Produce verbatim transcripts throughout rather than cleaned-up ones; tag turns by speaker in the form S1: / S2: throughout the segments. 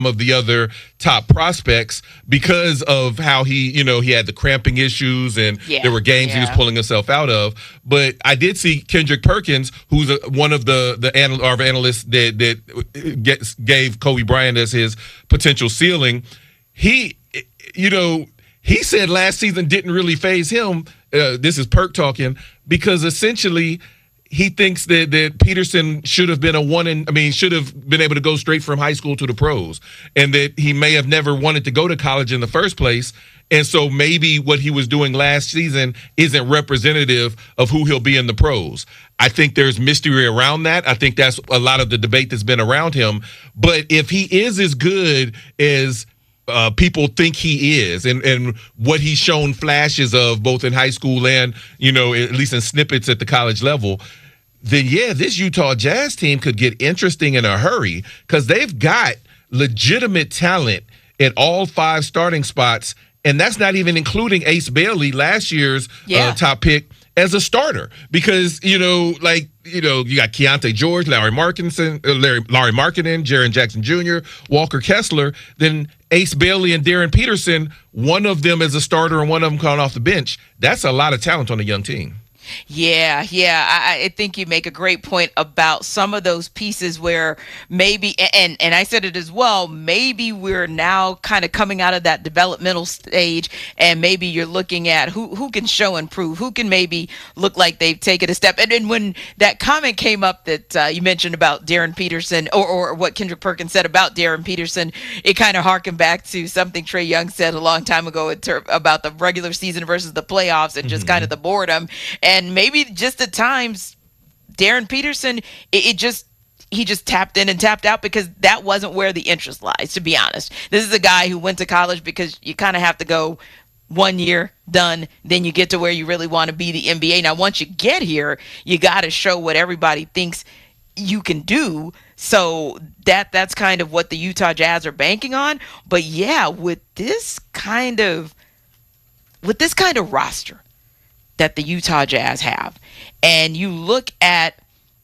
S1: of the other top prospects because of how he, you know, he had the cramping issues and
S2: yeah,
S1: there were games
S2: yeah.
S1: he was pulling himself out of. But I did see Kendrick Perkins, who's a, one of the the anal- or analysts that that gets, gave Kobe Bryant as his potential ceiling. He, you know, he said last season didn't really phase him. Uh, this is Perk talking, because essentially he thinks that, that Peterson should have been a one in, I mean, should have been able to go straight from high school to the pros, and that he may have never wanted to go to college in the first place. And so maybe what he was doing last season isn't representative of who he'll be in the pros. I think there's mystery around that. I think that's a lot of the debate that's been around him. But if he is as good as Uh, people think he is, and, and what he's shown flashes of both in high school and, you know, at least in snippets at the college level, then yeah, this Utah Jazz team could get interesting in a hurry, because they've got legitimate talent at all five starting spots, and that's not even including Ace Bailey, last year's
S2: yeah.
S1: uh, top pick, as a starter. Because, you know, like, you know, you got Keontae George, Larry Markinson, uh, Larry, Larry Markkinen, Jaren Jackson Junior, Walker Kessler, then Ace Bailey and Darren Peterson, one of them as a starter and one of them coming off the bench. That's a lot of talent on a young team.
S2: Yeah, yeah. I, I think you make a great point about some of those pieces where maybe, and and I said it as well, maybe we're now kind of coming out of that developmental stage, and maybe you're looking at who, who can show and prove, who can maybe look like they've taken a step. And then when that comment came up that uh, you mentioned about Darren Peterson, or, or what Kendrick Perkins said about Darren Peterson, it kind of harkened back to something Trae Young said a long time ago in ter- about the regular season versus the playoffs, and just mm-hmm. kind of the boredom. And And maybe just at times, Darren Peterson, it, it just he just tapped in and tapped out, because that wasn't where the interest lies, to be honest. This is a guy who went to college because you kind of have to go one year, done, then you get to where you really want to be, the N B A. Now, once you get here, you got to show what everybody thinks you can do. So that that's kind of what the Utah Jazz are banking on. But yeah, with this kind of with this kind of roster that the Utah Jazz have, and you look at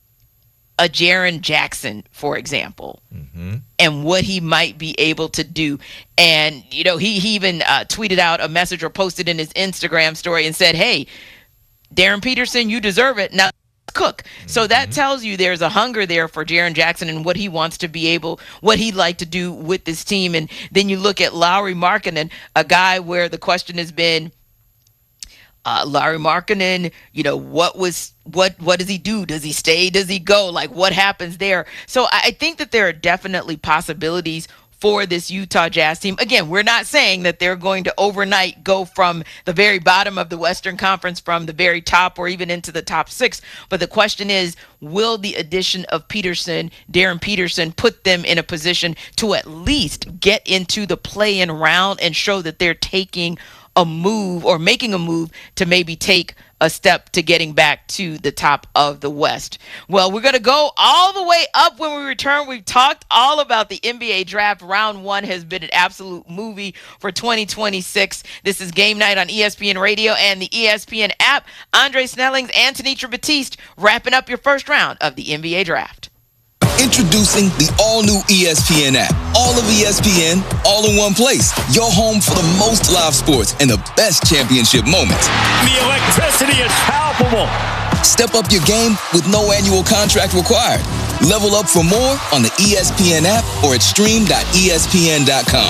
S2: a Jaren Jackson, for example, mm-hmm. and what he might be able to do. And, you know, he, he even uh, tweeted out a message or posted in his Instagram story and said, hey, Darren Peterson, you deserve it. Now cook. Mm-hmm. So that tells you there's a hunger there for Jaren Jackson and what he wants to be able, what he'd like to do with this team. And then you look at Lauri Markkanen, a guy where the question has been, Uh, Larry Markkinen, you know, what was what what does he do? Does he stay? Does he go? Like, what happens there? So I think that there are definitely possibilities for this Utah Jazz team. Again, we're not saying that they're going to overnight go from the very bottom of the Western Conference, from the very top, or even into the top six. But the question is, will the addition of Peterson, Darren Peterson, put them in a position to at least get into the play-in round and show that they're taking a move, or making a move to maybe take a step to getting back to the top of the West? Well, we're going to go all the way up when we return. We've talked all about the N B A draft. Round one has been an absolute movie for twenty twenty-six. This is Game Night on E S P N Radio and the E S P N app. Andre Snellings and Tanitra Batiste wrapping up your first round of the N B A draft.
S3: Introducing the all-new E S P N app. All of E S P N, all in one place. Your home for the most live sports and the best championship moments.
S4: The electricity is palpable.
S3: Step up your game with no annual contract required. Level up for more on the E S P N app or at stream dot E S P N dot com.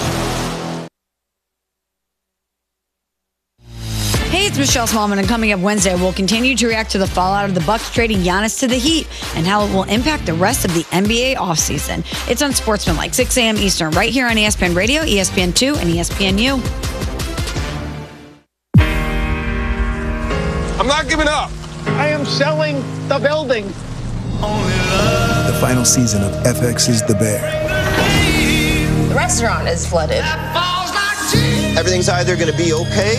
S5: Hey, it's Michelle Smallman, and coming up Wednesday, we'll continue to react to the fallout of the Bucks trading Giannis to the Heat and how it will impact the rest of the N B A offseason. It's on Sportsmanlike, six a.m. Eastern, right here on E S P N Radio, E S P N two, and E S P N U.
S6: I'm not giving up. I am selling the building.
S7: The final season of F X's The Bear.
S8: The restaurant is flooded.
S9: Everything's either going to be okay,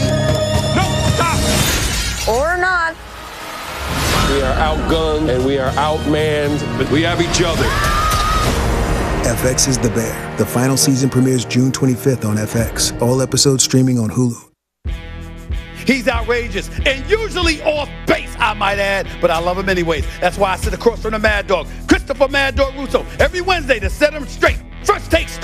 S8: or not.
S6: We are outgunned and we are outmanned, but we have each other.
S7: F X's The Bear. The final season premieres June twenty-fifth on F X. All episodes streaming on Hulu.
S10: He's outrageous and usually off base, I might add, but I love him anyways. That's why I sit across from the Mad Dog, Christopher Mad Dog Russo, every Wednesday to set him straight. First Take